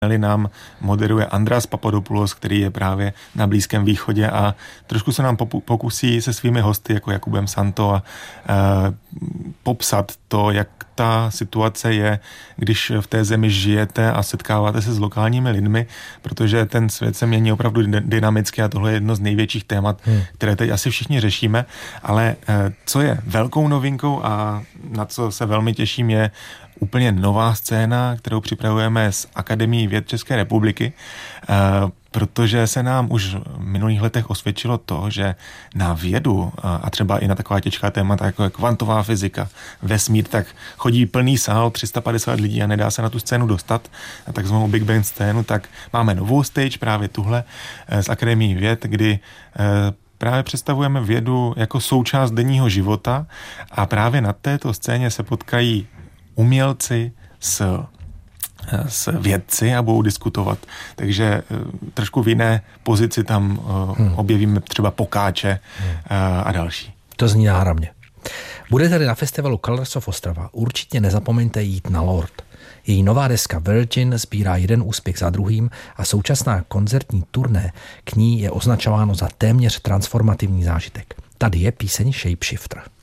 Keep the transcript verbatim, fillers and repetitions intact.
nám moderuje András Papadopoulos, který je právě na Blízkém východě a trošku se nám pokusí se svými hosty, jako Jakubem Santo, a e, popsat to, jak ta situace je, když v té zemi žijete a setkáváte se s lokálními lidmi, protože ten svět se mění opravdu dynamicky a tohle je jedno z největších témat, hmm. které teď asi všichni řešíme, ale e, co je velkou novinkou a na co se velmi těším, je úplně nová scéna, kterou připravujeme s Akademií věd České republiky, protože se nám už v minulých letech osvědčilo to, že na vědu a třeba i na taková těžká témata, jako je kvantová fyzika, vesmír, tak chodí plný sál, tři sta padesát lidí a nedá se na tu scénu dostat, na takzvanou Big Bang scénu, tak máme novou stage, právě tuhle z Akademií věd, kdy právě představujeme vědu jako součást denního života a právě na této scéně se potkají umělci s, s vědci a budou diskutovat. Takže trošku v jiné pozici tam hmm. objevíme třeba Pokáče hmm. a další. To zní náramně. Bude tady na festivalu Colors of Ostrava. Určitě nezapomeňte jít na Lord. Její nová deska Virgin sbírá jeden úspěch za druhým a současná koncertní turné k ní je označováno za téměř transformativní zážitek. Tady je píseň Shapeshifter.